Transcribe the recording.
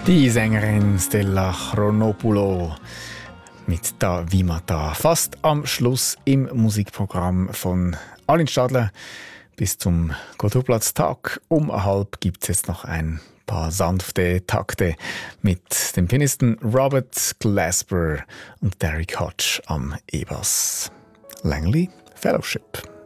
Die Sängerin Stella Chronopoulou mit «Da Vimata». Fast am Schluss im Musikprogramm von Armin Stadler. Bis zum Kulturplatztag um 12 gibt es jetzt noch ein paar sanfte Takte mit dem Pianisten Robert Glasper und Derek Hodge am E-Bass. Langley Fellowship.